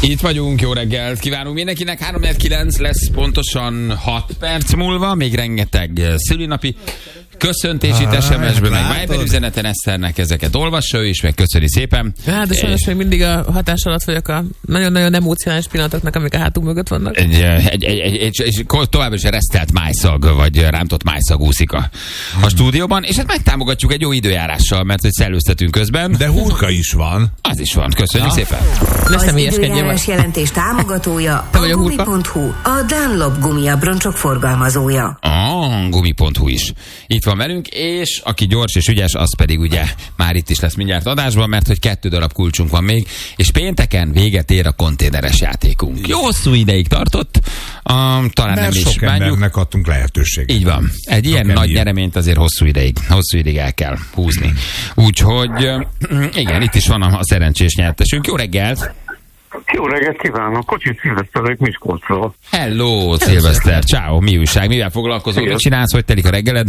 Itt vagyunk, jó reggelt kívánunk mindenkinek. 3-9 lesz pontosan 6 perc múlva, még rengeteg szülinapi köszöntés itt SMS-ből, meg Viber üzeneten. Eszternek ezeket olvassa ő is, meg köszöni szépen. Hát, de sajnos még mindig a hatás alatt vagyok a nagyon-nagyon emocionális pillanatoknak, amik a hátunk mögött vannak. Továbbra is resztelt májszag, vagy rántott májszag úszik a stúdióban, és hát megtámogatjuk egy jó időjárással, mert hogy szellőztetünk közben. De hurka is van. Az is van, köszönjük szépen. Az időjárás jelentés támogatója a Gumi.hu, a Dunlop gumiabroncsok forgalmazója. Gumi.hu is itt van velünk, és aki gyors és ügyes, az pedig ugye már itt is lesz mindjárt adásban, mert hogy 2 darab kulcsunk van még, és pénteken véget ér a konténeres játékunk. Jó hosszú ideig tartott, talán nem is sok embernek adtunk lehetőséget. Így van. Egy ilyen nagy nyereményt azért hosszú ideig el kell húzni. Úgyhogy igen, itt is van a szerencsés nyertesünk. Jó reggelt! Jó reggelt kívánok! Kocsis Szilveszter vagyok Miskolcról. Hello, Szilveszter! Ciao, mi újság? Mivel foglalkozol? Mit csinálsz? Hogy telik a reggeled?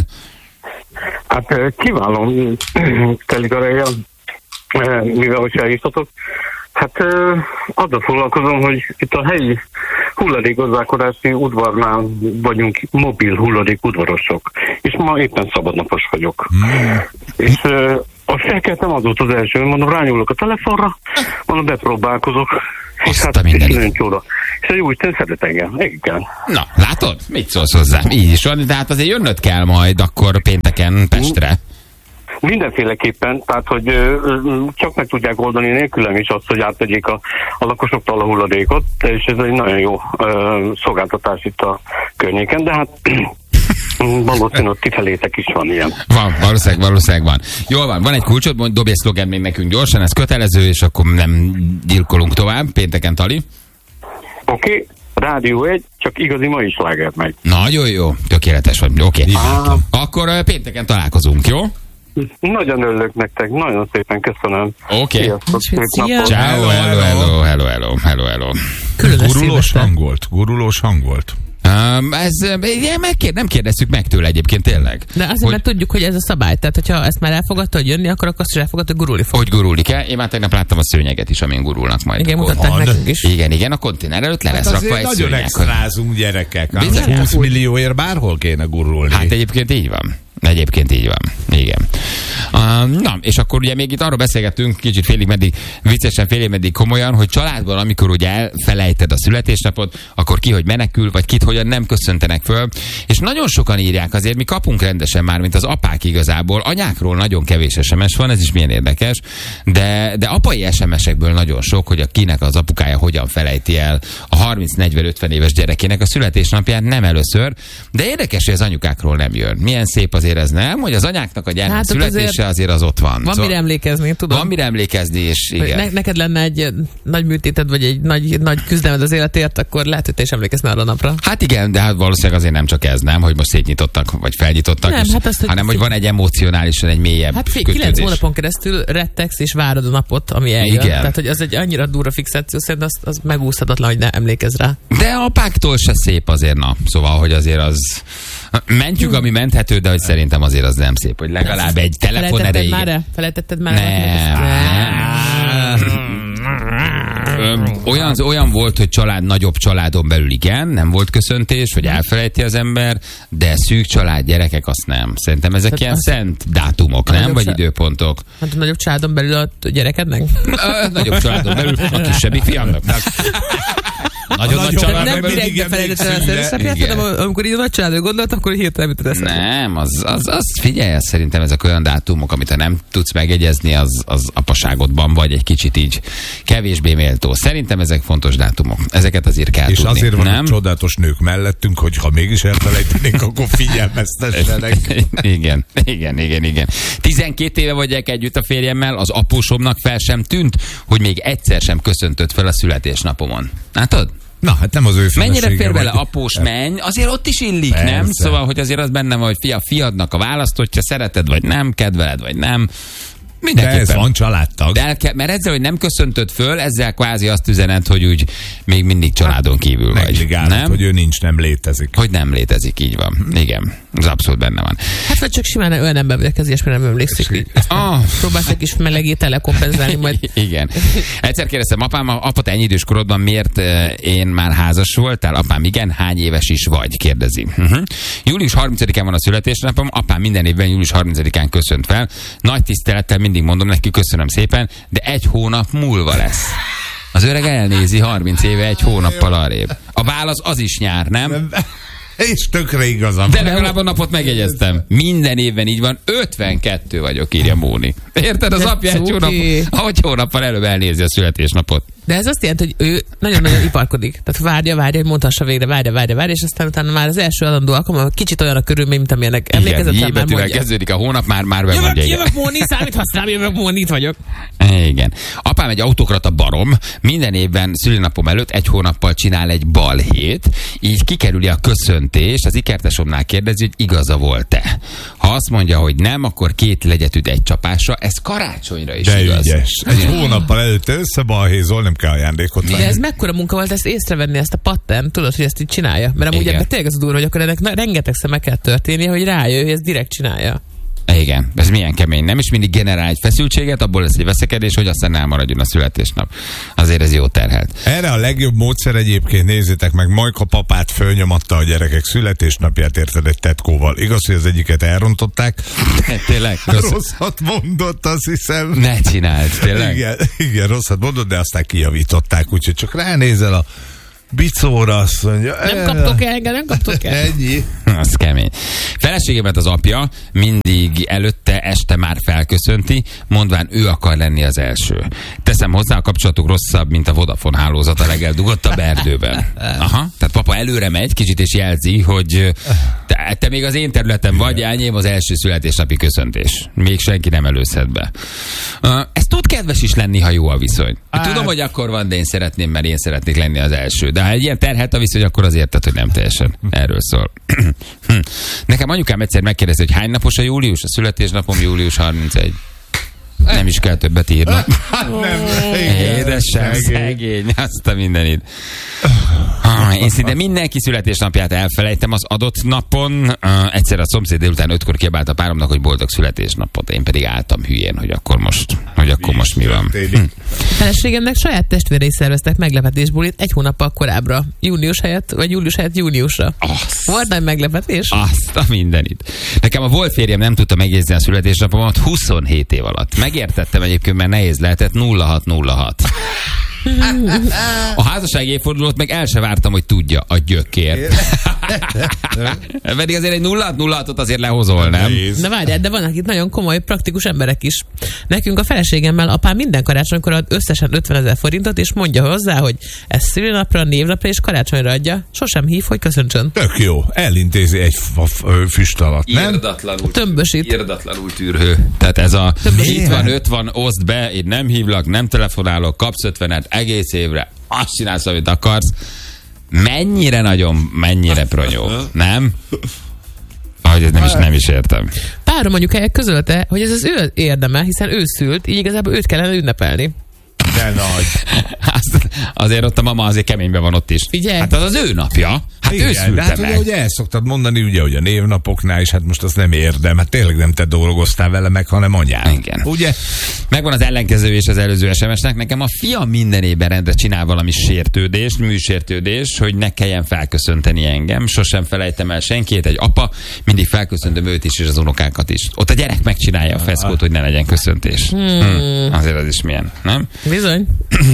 Hát kiválóan telik a reggel, mivel hogy elhívtatok. Hát azzal foglalkozom, hogy itt a helyi hulladékgazdálkodási udvarnál vagyunk mobil hulladék udvarosok. És ma éppen szabadnapos vagyok. És azt felkeltem, az volt az első, mondom, rányúlok a telefonra, mondom, bepróbálkozok. És hát nagyon csoda. És a Jóisten szeret engem. Igen. Na, látod? Mit szólsz hozzá? Így is van, de hát azért jönnöd kell majd akkor pénteken Pestre. Mindenféleképpen, tehát hogy csak meg tudják oldani nélkülem is azt, hogy átvegyék a lakosoktól a hulladékot, és ez egy nagyon jó szolgáltatás itt a környéken, de hát valószínűleg ott kifelétek is van ilyen. Van, valószínűleg van. Jól van egy kulcsot, dobj egy szlogen még nekünk gyorsan, ez kötelező, és akkor nem gyilkolunk tovább, pénteken Tali. Oké. Rádió 1, csak igazi mai sláger meg. Nagyon jó, tökéletes vagy, oké. Akkor pénteken találkozunk, jó? Nagyon örülök nektek, nagyon szépen köszönöm. Oké. Ciao, hello. Gurulós hang volt. Nem kérdeztük meg tőle egyébként tényleg. De azért, mert tudjuk, hogy ez a szabály. Tehát, hogyha ezt már elfogadta, hogy jönni, akkor azt is elfogadta, hogy gurulni fog. Hogy gurulni kell. Én már tegnap láttam a szőnyeget is, amin gurulnak majd. Igen, mutatták nekünk is. Igen, a konténer előtt le lesz rakva egy szőnyeg. Nagyon extrázunk, gyerekek. 20 millióért bárhol kéne gurulni. Hát egyébként így van. Igen. Na, és akkor ugye még itt arról beszélgettünk, kicsit félig meddig viccesen, félig meddig komolyan, hogy családban, amikor ugye elfelejted a születésnapot, akkor ki hogy menekül, vagy kit hogyan nem köszöntenek föl. És nagyon sokan írják, azért mi kapunk rendesen már, mint az apák igazából. Anyákról nagyon kevés SMS van, ez is milyen érdekes, de apai SMS-ekből nagyon sok, hogy kinek az apukája hogyan felejti el a 30-40-50 éves gyerekének a születésnapját, nem először, de érdekes, hogy az anyukákról nem jön. Milyen szép azért ez, nem? Hogy az anyáknak a gyermek születése azért az ott van. Van mire emlékezni, tudom. Van mire emlékezni, és igen. Neked lenne egy nagy műtéted, vagy egy nagy küzdelmed az életért, akkor lehet, hogy te is emlékezz arra a napra. Hát igen, de hát valószínűleg azért nem csak ez, nem? Hogy most szétnyitottak, vagy felnyitottak, nem, hát azt, hanem hogy van egy emocionálisan egy mélyebb kötődés. 9 hónapon keresztül rettegsz és várod a napot, ami eljön. Igen. Tehát, hogy az egy annyira durva fixáció, szerintem az megúszhatatlan, hogy ne emlékezz rá. De apáktól se szép azért, na. Szóval, hogy azért az... Mentjük, ami menthető, de hogy szerintem azért az nem szép, hogy legalább egy telefon erejéig. Felejtetted már? Olyan volt, hogy nagyobb családon belül igen, nem volt köszöntés, vagy elfelejti az ember, de szűk család, gyerekek, azt nem. Szerintem ezek ilyen szent dátumok, nem? Vagy időpontok. Hát a nagyobb családon belül a gyerekednek? Nagyobb családon belül a kisebbik fiamnak. Nagyon nagy családon belül. Nem direktbe felejtetted el a születésnapját, hanem amikor így a nagy családra gondolt, akkor hirtelen jutott eszembe. Nem, az figyelj, szerintem ezek olyan dátumok, amit ha nem tudsz megjegyezni, az apaságodban vagy egy kicsit így kevésbé méltó. Szerintem ezek fontos dátumok. Ezeket azért kell és tudni. És azért van csodálatos nők mellettünk, hogy ha mégis elfelejtenénk, akkor figyelmeztessenek. Igen. 12 éve vagyok együtt a férjemmel, az apósomnak fel sem tűnt, hogy még egyszer sem köszöntött fel a születésnapomon. Látod? Na, hát nem az ő felesége. Mennyire fér bele após menny, azért ott is illik, persze. Nem? Szóval, hogy azért az benne van, hogy fiadnak a választottja, szereted vagy nem, kedveled vagy nem. De ez van családtag. Mert ezzel, hogy nem köszöntöd föl, ezzel kvázi azt üzenet, hogy úgy még mindig családon kívül vagy. Nem? Hogy ő nincs, nem létezik. Hogy nem létezik, így van. Igen, ez abszolút benne van. Hát vagy csak simán olyan ember vagyok, ez ilyesmire nem emlékszik. Próbáltak is melegétele kompenzálni majd. Igen. Egyszer kérdeztem apám, apa, te ennyi idős korodban miért én már házas voltál? Apám, igen, hány éves is vagy? Kérdezi. Július 30-án van a születésnapom, apám minden évben július 30-án köszönt fel. Nagy tisztelettel mindig mondom neki, köszönöm szépen, de 1 hónap múlva lesz. Az öreg elnézi 30 éve 1 hónappal arrébb. A válasz az is nyár, nem? És tökre igazam. De legalább a napot megjegyeztem. Minden évben így van. 52 vagyok, írja Móni. Érted? Az apja 1 hónappal előbb elnézi a születésnapot. De ez azt jelenti, hogy ő nagyon-nagyon iparkodik. Tehát várja, hogy mondhassa végre, várja, és aztán utána már az első adandó alkalommal kicsit olyan a körülmény, mint amilyenek emlékezett, már mondja. Kezdődik a hónap, már bemondja. Jövök Móni, számíthatsz rám, jövök Móni, itt vagyok. Igen. Apám egy autokrata barom, minden évben szülinapom előtt 1 hónappal csinál egy balhét, így kikerüli a köszöntést, az ikertesomnál kérdezi, hogy igaza volt-e. Ha azt mondja, hogy nem, akkor 2 legyet üt egy csapásra, ez karácsonyra is de igaz. Ügyes. Egy hónappal előtt összebalhézol, nem kell ajándékot venni. De ez mekkora munka volt ezt észrevenni, ezt a pattern, tudod, hogy ezt így csinálja? Mert amúgy ebben tényleg az a durva, hogy akkor ennek rengetegszer meg kell történnie, hogy rájön, hogy ezt direkt csinálja. Igen, ez milyen kemény. Nem is mindig generál egy feszültséget, abból lesz egy veszekedés, hogy aztán elmaradjon a születésnap. Azért ez jó terhelt. Erre a legjobb módszer egyébként, nézzétek meg, Majka papát fölnyomatta a gyerekek születésnapját, érted, egy tetkóval. Igaz, hogy az egyiket elrontották? Tényleg? Rosszat mondott, azt hiszem. Ne csináld, tényleg? Igen, rosszat mondott, de aztán kijavították, úgyhogy csak ránézel a bicóra, azt mondja. Nem kaptok el. Ennyi. Az kemény. Feleségemet az apja mindig előtte este már felköszönti, mondván ő akar lenni az első. Teszem hozzá, a kapcsolatuk rosszabb, mint a Vodafone hálózat a legeldugottabb erdőben. Aha, tehát papa előre megy kicsit és jelzi, hogy te még az én területem vagy, enyém az első születésnapi köszöntés. Még senki nem előzhet be. Ez tud kedves is lenni, ha jó a viszony. Tudom, hogy akkor van, de én szeretném, mert én szeretnék lenni az első. De ha egy ilyen terhet a viszony, akkor az érted, hogy nem teljesen erről szól. Nekem anyukám egyszer megkérdezi, hogy hány napos a július? A születésnapom július 31. Nem is kell többet írni. Édesem, szegény, azt a mindenit. Én szinte mindenki születésnapját elfelejtem az adott napon. Egyszer a szomszéd délután 5-kor kiabált a páromnak, hogy boldog születésnapot. Én pedig álltam hülyén, hogy akkor most mi van. A feleségemnek saját testvérei szerveztek meglepetésbulit 1 hónappal korábbra. Július helyett júniusra. Volt nagy meglepetés? Azt a mindenit. Nekem a volt férjem nem tudta megjegyezni a születésnapomat 27 év alatt. Megértettem egyébként, mert nehéz lehetett 0606. A házassági évfordulót meg el se vártam, hogy tudja a gyökér. Pedig azért egy 0606-ot azért lehozol, nem? Na várjál, de vannak itt nagyon komoly, praktikus emberek is. Nekünk a feleségemmel apám minden karácsonykor ad összesen 50 000 forintot, és mondja hozzá, hogy ez szülinapra, névnapra és karácsonyra adja. Sosem hív, hogy köszöntsön. Tök jó, elintézi egy füst alatt, nem? Irdatlanul tűrhő. Tehát ez a itt van, 5 van, oszd be, én nem hívlak, nem telefonálok, kapsz 50-et egész évre, azt csinálsz, amit akarsz. Mennyire pronyó, nem? Ahogy ez nem is értem. Párom anyukája közölte, hogy ez az ő érdeme, hiszen ő szült, így igazából őt kellene ünnepelni. De nagy. Azért ott a mama azért keményben van ott is. Figyelj. Hát az ő napja. Hát igen, ő szülte hát meg. Ugye, hogy el szoktad mondani, ugye, hogy a névnapoknál is, hát most az nem érdem, hát tényleg nem te dolgoztál vele meg, hanem anyád. Igen. Ugye? Megvan az ellenkező és az előző SMS-nek. Nekem a fiam minden évben rendre csinál valami sértődést, műsértődést, hogy ne kelljen felköszönteni engem. Sosem felejtem el senkit, egy apa, mindig felköszöntöm őt is és az unokákat is. Ott a gyerek megcsinálja a feszkót, hogy ne legyen köszöntés. Azért az is milyen, nem? Bizony.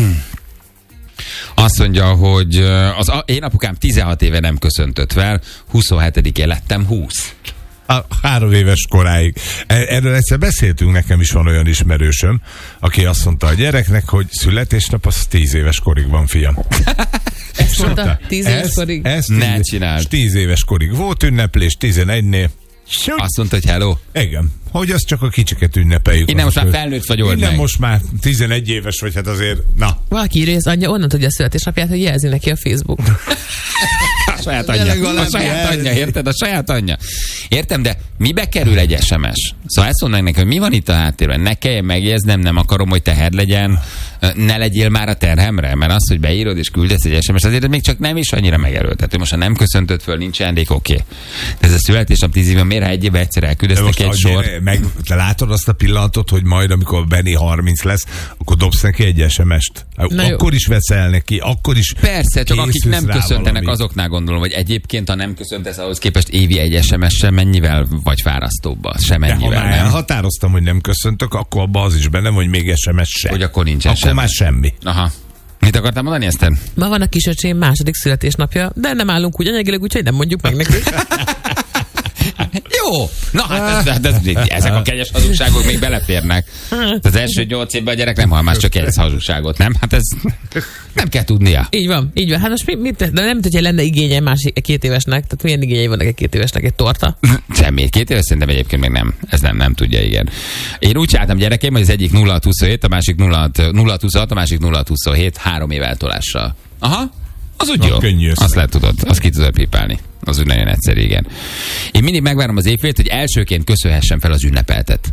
Azt mondja, hogy én apukám 16 éve nem köszöntött fel, 27-én lettem 20. 3 éves koráig. Erről egyszer beszéltünk, nekem is van olyan ismerősöm, aki azt mondta a gyereknek, hogy születésnap az 10 éves korig van, fiam. Ezt mondta? 10 éves korig? Ne csináld. 10 éves korig volt ünneplés, 11-nél. Azt mondta, hogy hello. Igen. Hogy azt csak a kicsiket ünnepeljük. Innen most már felnőtt vagy, old Innen meg. most már 11 éves vagy, hát azért, na. Valaki írja, az anyja onnan tudja a születésnapját, hogy jelzi neki a Facebook. saját anyja, érted? A saját anyja. Értem, de mibe kerül egy SMS? Szóval ezt mondanak neki, hogy mi van itt a háttérben? Ne kelljen megjegyeznem, nem akarom, hogy teher legyen, ne legyél már a terhemre, mert az, hogy beírod és küldesz egy SMS, azért még csak nem is annyira megerőltető. Most ha nem köszöntött föl, nincs ajándék, oké. Ez a születésnap 10 évben, miért ha egy évben egyszer elküldöztek egy sor? Te látod azt a pillanatot, hogy majd, amikor Benni 30 lesz, akkor dobsz neki egy SMS-t. Akkor is veszel neki, akkor is. Persze, csak akik nem köszöntenek, azoknál gondolom, hogy egyébként, ha nem köszöntesz, ahhoz képest évi egy SMS-sel mennyivel vagy fárasztóbb, semmennyivel. De ha már elhatároztam, hogy nem köszöntök, akkor abban az is bennem, hogy még SMS se. Hogy akkor nincsen akkor már semmi. Aha. Mit akartam mondani, Eszter? Ma van a kisöcsém második születésnapja, de nem állunk úgy anyagileg, úgyhogy nem mondjuk meg neki. Jó! Na hát ezek a kegyes hazugságok még beleférnek. Az első 8 évben a gyerek nem hal más csak egy hazugságot, nem? Hát ez nem kell tudnia. Így van. Hát most mit de nem tudja, lenne igénye másik 2 évesnek. Tehát milyen igényei vannak egy 2 évesnek? Egy torta? Semmi. 2 éves szerintem egyébként még nem. Ez nem tudja, igen. Én úgy csináltam gyerekeim, hogy az egyik 0-27, a másik 0-26, a másik 0-27, 3 év eltolással. Aha. Az úgy jó. Azt lehet tudod, azt ki tudod pipálni. Az úgy nagyon egyszerű, igen. Én mindig megvárom az évfélt, hogy elsőként köszönhessen fel az ünnepeltet.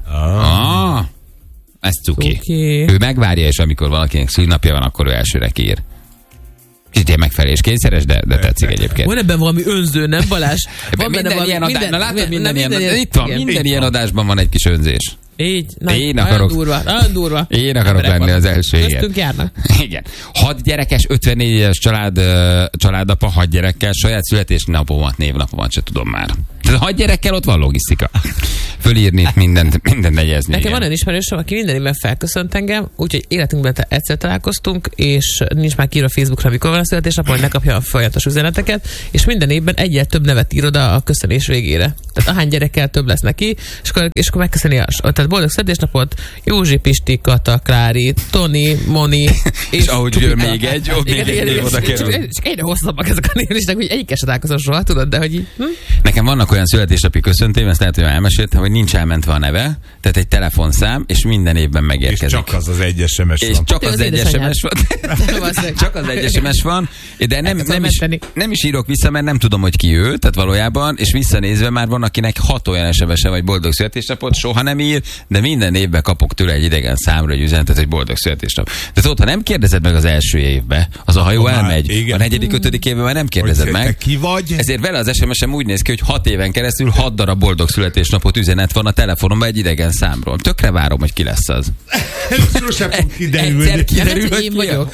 Ez cuki. Ő megvárja, és amikor valakinek szülinapja van, akkor ő elsőre kír. Kicsit ilyen megfelelés kényszeres, de tetszik egyébként. Van ebben valami önző, nem Balázs? Van minden ilyen adás, na látod, minden ilyen adásban van egy kis önzés. Így, nagyon durva. Én akarok lenni az első, igen. Köztünk járnak. Igen. 6 gyerekes, 54 éves családapa, 6 gyerekkel, saját születésnapomat, névnapomat se tudom már. Tehát 6 gyerekkel ott van logisztika. Fölírni, mindent negyezni. Nekem van olyan ismerősöm, aki minden évben felköszönt engem, úgyhogy életünkben egyszer találkoztunk, és nincs már kiírva Facebookra, mikor van a születésnap, hogy ne kapja a folyamatos üzeneteket, és minden évben egyel több nevet ír oda a köszönés végére. Tehát ahány gyerekkel több lesz neki, és akkor megköszöni tehát boldog születésnapot, Józsi, Pisti, Kata, Klári, Toni, Moni. És ahogy jön még egy név oda kerül. Csak egyre hosszabbak ezek a névlisták, hogy egyikkel se találkozom soha, tudod, de hogy így. Nekem vannak olyan születésnapi köszöntőim, ezt lehet, hogy elmeséltem, hogy nincs elmentve a neve, tehát egy telefonszám, és minden évben megérkezik. És csak az egy SMS van. És csak az egy SMS van. Csak az egy SMS van, de nem is írok vissza, mert nem tudom, hogy ki ő, tehát valójában, és visszanézve már van, akinek 6 olyan SMS-e vagy boldog születésnapot, soha nem ír, de minden évben kapok tőle egy idegen számra egy üzenetet, hogy boldog születésnap. Tehát ott, ha nem kérdezed meg az első évbe, az a hajó elmegy. Igen. A 4.-5. évben már nem kérdezed meg. Ki vagy? Ezért vele az SMS-em úgy néz ki, hogy 6 éven keresztül 6 darab boldog születésnapot üzenet van a telefonomban egy idegen számról. Tökre várom, hogy ki lesz az. Sosem fog kiderülni. Egyszer kiderül, hogy én vagyok.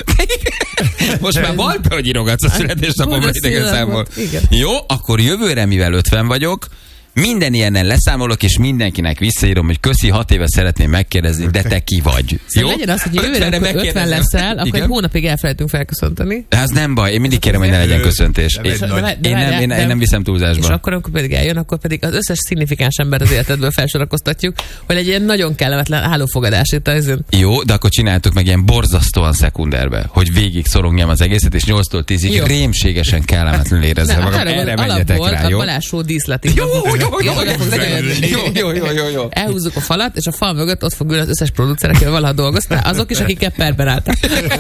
Most már vald be, hogy írogatsz a születésnapomra idegen számból. Jó, akkor jövőre, mivel 50 vagyok, minden ilyennel leszámolok, és mindenkinek visszaírom, hogy köszi, 6 éve szeretném megkérdezni, de te ki vagy. Jó? Legyen az, hogy jövőre 50 leszel, akkor egy hónapig elfelejtünk felköszönteni. Ez nem baj, én mindig kérem, hogy ne legyen köszöntés. Én nem viszem túlzásba. És akkor, amikor pedig eljön, akkor pedig az összes szignifikáns ember az életedből felsorakoztatjuk, hogy egy ilyen nagyon kellemetlen hálófogadás itt az. Jó, de akkor csináltuk meg ilyen borzasztóan szekunderbe, hogy végig szorongjam az egészet, és 8-tól 10-ig rémségesen kellemetlenül érezzem magam. Erre menjetek rá, jó? A balásó díszletig. Jó. Elhúzzuk a falat, és a fal mögött ott fog ülni az összes producer, akivel valaha dolgoztál, azok is, akikkel perben álltak.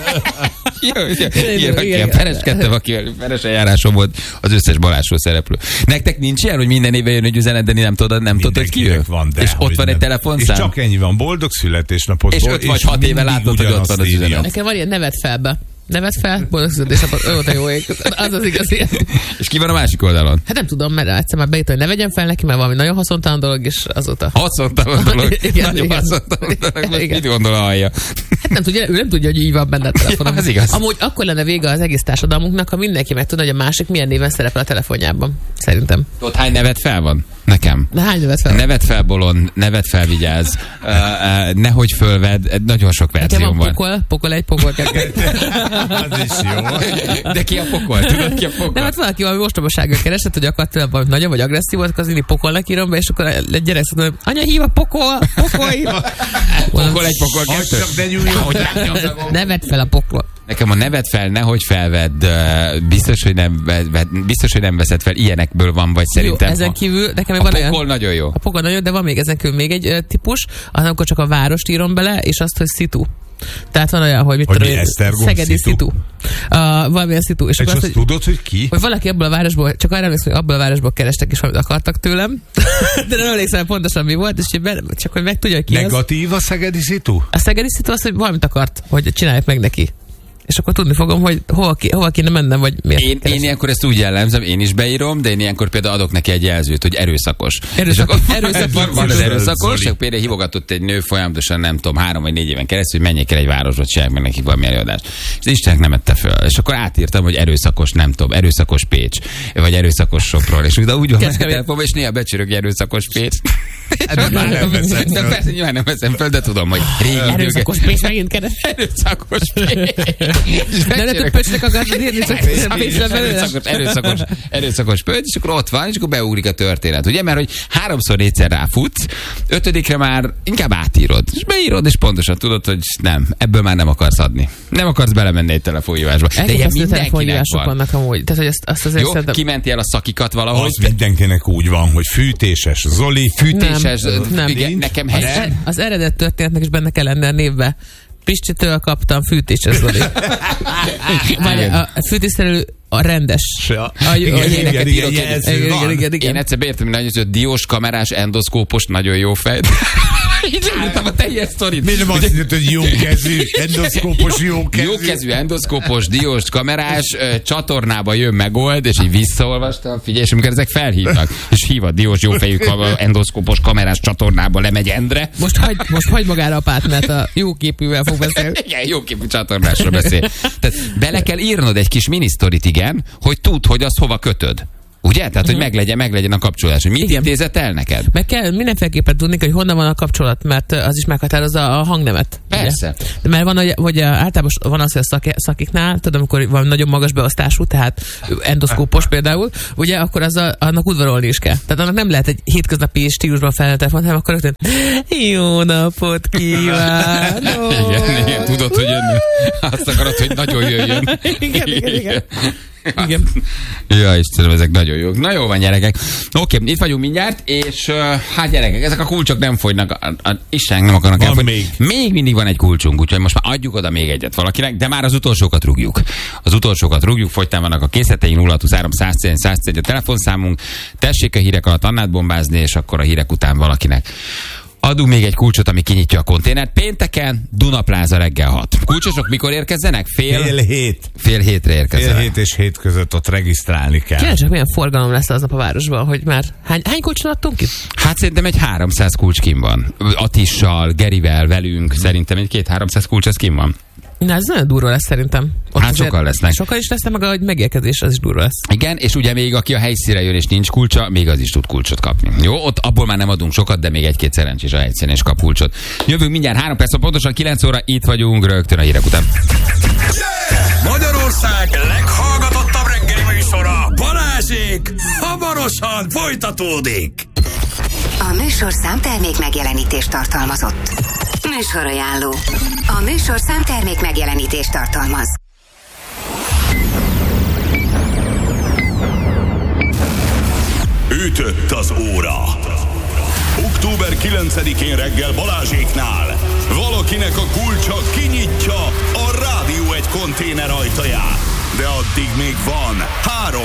Igen, pereskedtem, akivel peres eljárásom volt az összes balásról szereplő. Nektek nincs ilyen, hogy minden évben jön egy üzenet, de nem tudod, hogy ki jön? És ott van egy telefonszám. És csak ennyi van, boldog születésnapot. És 5 vagy 6 éve látod, hogy ott van az üzenet. Nekem van ilyen nevet felbe. Nevet fel, boldog születésnapot, ő volt a jó ég. Az az igazi. És ki van a másik oldalon? Hát nem tudom, mert egyszer már bejött, hogy ne vegyem fel neki, mert valami nagyon haszontalan dolog, és azóta. Haszontalan dolog? Nagyon haszontalan dolog. Mit gondol a hallja? Hát nem tudja, ő nem tudja, hogy így van benne a telefonom. Ez igaz. Amúgy akkor lenne vége az egész társadalmunknak, ha mindenki megtudna, hogy a másik milyen néven szerepel a telefonjában. Szerintem. Ott hány nevet fel van? Nekem. De hány nevet fel? Nevet fel, bolond, nevet fel, vigyázz. Nehogy fölvedd, nagyon sok verzióm van. Pokol 1, pokol 2. Az is jó. De ki a pokol? Tudod, ki a pokol? Nem, hát valaki valami ostobasággal keresett, hogy akart tőlem valami nagyon vagy agresszív volt, akkor az mindig pokolnak írom be, és akkor a gyerek szóval, hogy anya, hív a pokol. Pokol 1, pokol 2. Nevet fel a pokol. Nekem a nevet fel, nehogy felvedd, biztos, hogy nem veszed fel, ilyenekből van, vagy szerintem. Jó, ezen kívül nekem a van pokol olyan, nagyon jó. A pokol nagyon jó, de van még ezen kívül még egy típus, akkor csak a várost írom bele, és azt, hogy szitu. Tehát van olyan, hogy Szegedi szitu. Valamilyen szitu. És azt tudod, hogy ki? Hogy valaki abból a városból, csak arra emlékszem, hogy abból a városból kerestek, és valamit akartak tőlem. De nem emlékszem pontosan mi volt, és csak hogy meg tudja, hogy ki negatív az. A szegedi szitu? A szegedi szitu az, hogy valamit akart, hogy csinálják meg neki. És akkor tudni fogom, hogy hova kéne mennem, vagy miért. Én ilyenkor ezt úgy jellemzem, én is beírom, de én ilyenkor például adok neki egy jelzőt, hogy erőszakos. Van az erőszakos, csak például hívogatott egy nő folyamatosan, nem tudom, 3 vagy 4 éven keresztül, hogy menjek el egy városba, csinálják meg neki valami előadást. És Istennek nem ette föl. És akkor átírtam, hogy erőszakos, nem tudom, erőszakos Pécs, vagy erőszakos Sopron. És úgy van a telefonban, és néha becsörög erőszakos Pécs. Persze, nyilván nem veszem föl, de tudom, hogy régi erőszakos Pécs megint keres. Erőszakos Pécs. De nem több Pöcsnek akartad írni, csak erőszakos Pöcs, és akkor ott van, és akkor beugrik a történet. Ugye, mert hogy 3-4-szer ráfutsz, 5-re már inkább átírod. És beírod, és pontosan tudod, hogy nem, ebből már nem akarsz adni. Nem akarsz belemenni egy telefonhívásba. De ilyen mindenkinek vannak amúgy. Tehát, hogy azt azért jó, szerintem... kimenti el a szakikat valahogy. Az mindenkinek úgy van, hogy fűtéses Zoli. Fűtéses, nem. Igen, nekem helyes. Az eredet történetnek is benne kell lenni a névbe. Pistitől kaptam fűtéses Zoli. A fűtésszerelő a rendes. Igen. Én egyszer beértem, hogy Diós kamerás endoszkópos, nagyon jó fej. Így írtam a teljes sztorit. Miért nem azt mondod, hogy jókezű, endoszkópos, jókezű? Jókezű, endoszkópos, diós kamerás, csatornába jön, megold, és így visszaolvastam, figyelj, és amikor ezek felhívnak, és hív a diós, jófejű, endoszkópos kamerás csatornába lemegy Endre. Most hagy magára apát, mert a jóképűvel fog beszélni. Igen, jóképű csatornásra beszél. Tehát bele kell írnod egy kis minisztorit, igen, hogy tudd, hogy azt hova kötöd. Ugye? Tehát, hogy meglegyen a kapcsolás. Mit intézett el neked? Meg kell mindenféleképpen tudni, hogy honnan van a kapcsolat, mert az is meghatározza a hangnemet. Persze. Ugye? Mert van, hogy általában van az, hogy a szakiknál, tudom, amikor van nagyon magas beosztású, tehát endoszkópos például, ugye, akkor annak udvarolni is kell. Tehát annak nem lehet egy hétköznapi stílusban felelni telefon, hanem akkor rögtön jó napot kívánok! Igen, tudod, hogy jönni. Azt akarod, hogy nagyon jöjjön. Igen. Ja, Istenem, ezek nagyon jók. Na jó van, gyerekek. Oké, itt vagyunk mindjárt, és hát gyerekek, ezek a kulcsok nem fogynak. Istenek nem akarnak elfogyni. Még mindig van egy kulcsunk, úgyhogy most már adjuk oda még egyet valakinek, de már az utolsókat rúgjuk. Fogytán vannak a készletein, 0623 101 101 a telefonszámunk. Tessék a hírek alatt Annát bombázni, és akkor a hírek után valakinek adunk még egy kulcsot, ami kinyitja a konténert. Pénteken Dunapláza reggel 6. Kulcsosok mikor érkezzenek? Fél hétre érkezzenek. 7 és 7 között ott regisztrálni kell. Kérdések, milyen forgalom lesz aznap a városban, hogy már hány kulcsot adtunk ki? Hát szerintem egy 300 kulcs kim van. Atissal, Gerivel, velünk, szerintem egy 200-300 kulcs ez kim van. Na, ez nagyon durva lesz szerintem. Ott hát sokan lesznek. Sokan is lesznek, meg a megérkezés, az is durva lesz. Igen, és ugye még aki a helyszínre jön és nincs kulcsa, még az is tud kulcsot kapni. Jó, ott abból már nem adunk sokat, de még egy-két szerencsés a helyszínen is kap kulcsot. Jövünk mindjárt 3 perc, pontosan 9 óra, itt vagyunk rögtön a hírek után. Magyarország leghallgatottabb reggeli műsora, Balázsék, hamarosan folytatódik. A műsor számtermék megjelenítést tartalmazott. Műsorajánló. A műsor számtermék megjelenítést tartalmaz. Ütött az óra. Október 9-én reggel Balázséknál valakinek a kulcsa kinyitja a Rádió 1 konténer ajtaját. De addig még van 3